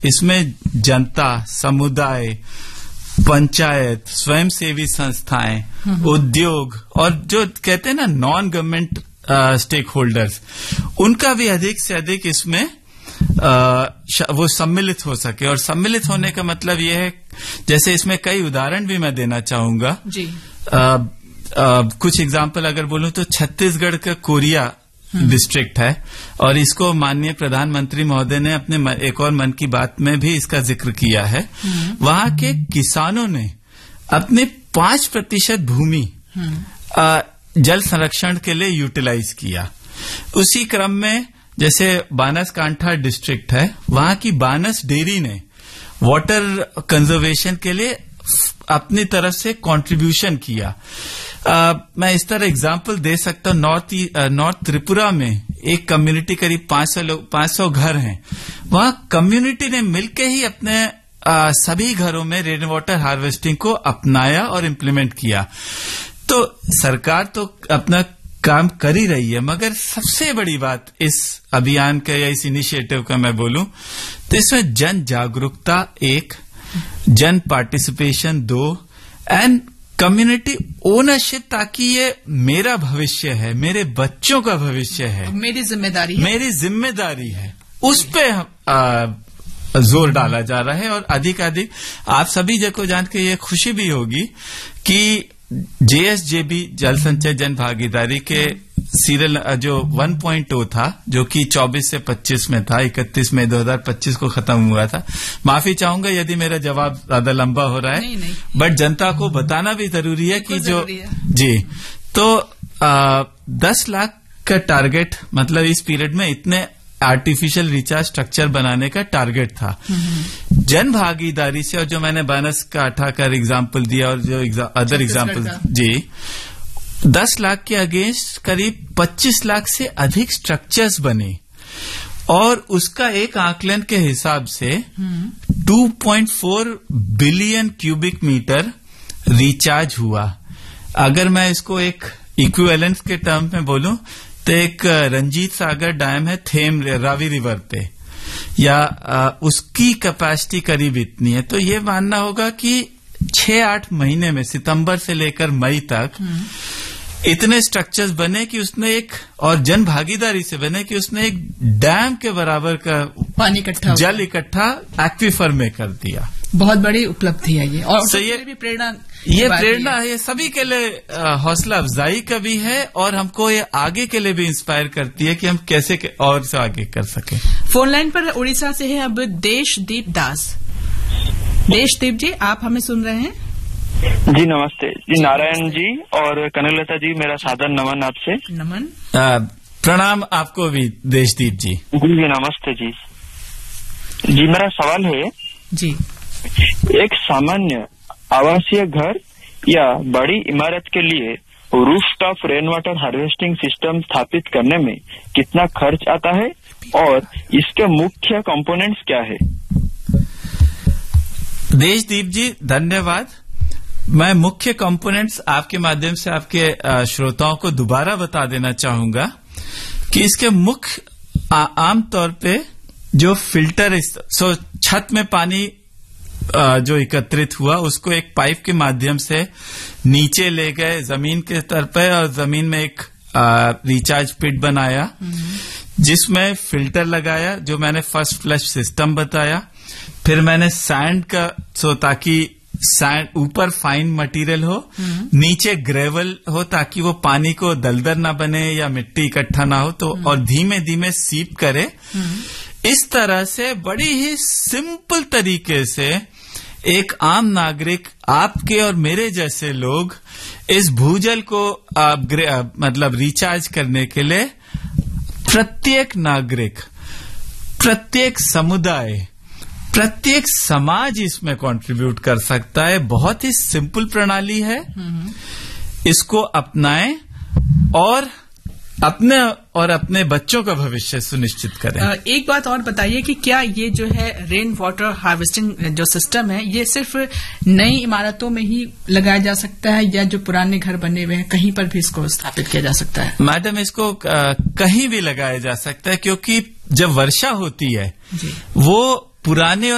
इसमें जनता, समुदाय, पंचायत, स्वयंसेवी संस्थाएं, उद्योग और जो कहते हैं ना नॉन गवर्नमेंट स्टेक होल्डर्स, उनका भी अधिक से अधिक इसमें वो सम्मिलित हो सके। और सम्मिलित होने का मतलब ये है, जैसे इसमें कई उदाहरण भी मैं देना चाहूंगा जी। कुछ एग्जाम्पल अगर बोलूं तो छत्तीसगढ़ का कोरिया डिस्ट्रिक्ट है, और इसको माननीय प्रधानमंत्री महोदय ने अपने एक और मन की बात में भी इसका जिक्र किया है। वहां के किसानों ने अपने 5% भूमि जल संरक्षण के लिए यूटिलाइज किया। उसी क्रम में जैसे बानसकांठा डिस्ट्रिक्ट है, वहां की बानस डेयरी ने वाटर कंजर्वेशन के लिए अपनी तरफ से कंट्रीब्यूशन किया। मैं इस तरह एग्जांपल दे सकता हूं, नॉर्थ त्रिपुरा में एक कम्युनिटी करीब 500 घर हैं, वहां कम्युनिटी ने मिलकर ही अपने सभी घरों में रेन वाटर हार्वेस्टिंग को अपनाया और इम्प्लीमेंट किया। तो सरकार तो अपना काम कर ही रही है, मगर सबसे बड़ी बात इस अभियान का या इस इनिशिएटिव का मैं बोलूं तो इसमें जन जागरूकता 1, जन पार्टिसिपेशन 2 एंड कम्युनिटी ओनरशिप, ताकि ये मेरा भविष्य है, मेरे बच्चों का भविष्य है, मेरी जिम्मेदारी है, उस पे जोर डाला जा रहा है। और अधिक आप सभी को जान के ये खुशी भी होगी कि JSJB जल संचय जन भागीदारी के सीरियल जो 1.0 था, जो कि 24 से 25 में था, 31 मई 2025 को खत्म हुआ था। माफी चाहूंगा यदि मेरा जवाब ज्यादा लंबा हो रहा है, नहीं। बट जनता को बताना भी जरूरी है कि जो जी तो 10 लाख का टारगेट, मतलब इस पीरियड में इतने आर्टिफिशियल रिचार्ज स्ट्रक्चर बनाने का टारगेट था। जन भागीदारी से, और जो मैंने बानसकांठा का एग्जाम्पल दिया और जो अदर एग्जाम्पल जी, 10 लाख के अगेंस्ट करीब 25 लाख से अधिक स्ट्रक्चर्स बने, और उसका एक आकलन के हिसाब से 2.4 बिलियन क्यूबिक मीटर रिचार्ज हुआ। अगर मैं इसको एक इक्विवेलेंस के टर्म में बोलूं तो एक रंजीत सागर डैम है थेम रावी रिवर पे, या उसकी कैपेसिटी करीब इतनी है। तो ये मानना होगा कि 6-8 महीने में, सितंबर से लेकर मई तक, इतने स्ट्रक्चर्स बने कि उसने एक, और जन भागीदारी से बने कि उसने एक डैम के बराबर का पानी इकट्ठा, जल इकट्ठा एक्वीफर में कर दिया। बहुत बड़ी उपलब्धि है ये, और ये भी प्रेरणा, ये सभी के लिए हौसला अफजाई का भी है, और हमको ये आगे के लिए भी इंस्पायर करती है कि हम कैसे और से आगे कर सकें। फोन लाइन पर उड़ीसा से है अब देशदीप दास। देशदीप जी, आप हमें सुन रहे हैं? जी नमस्ते जी, नारायण जी और कनकलता जी, मेरा सादर नमन आपसे। नमन। प्रणाम आपको भी देशदीप जी। जी नमस्ते जी। जी मेरा सवाल है जी, एक सामान्य आवासीय घर या बड़ी इमारत के लिए rooftop rain water harvesting system स्थापित करने में कितना खर्च आता है और इसके मुख्य कंपोनेंट्स क्या है? देशदीप जी धन्यवाद। मैं मुख्य कंपोनेंट्स आपके माध्यम से आपके श्रोताओं को दोबारा बता देना चाहूंगा कि इसके मुख्य आमतौर पे जो फिल्टर, छत में पानी जो एकत्रित हुआ उसको एक पाइप के माध्यम से नीचे ले गए जमीन के स्तर पर, और जमीन में एक रिचार्ज पिट बनाया जिसमें फिल्टर लगाया, जो मैंने फर्स्ट फ्लश सिस्टम बताया। फिर मैंने सैंड का, ताकि सैंड ऊपर फाइन मटेरियल हो, नीचे ग्रेवल हो ताकि वो पानी को दलदल ना बने या मिट्टी इकट्ठा ना हो, तो और धीमे धीमे सीप करे। इस तरह से बड़ी ही सिंपल तरीके से एक आम नागरिक, आपके और मेरे जैसे लोग, इस भूजल को मतलब रिचार्ज करने के लिए प्रत्येक नागरिक, प्रत्येक समुदाय, प्रत्येक समाज इसमें कंट्रीब्यूट कर सकता है। बहुत ही सिंपल प्रणाली है, इसको अपनाएं और अपने बच्चों का भविष्य सुनिश्चित करें। एक बात और बताइए कि क्या ये जो है रेन वाटर हार्वेस्टिंग जो सिस्टम है, ये सिर्फ नई इमारतों में ही लगाया जा सकता है, या जो पुराने घर बने हुए हैं कहीं पर भी इसको स्थापित किया जा सकता है? मैडम, इसको कहीं भी लगाया जा सकता है, क्योंकि जब वर्षा होती है वो पुराने और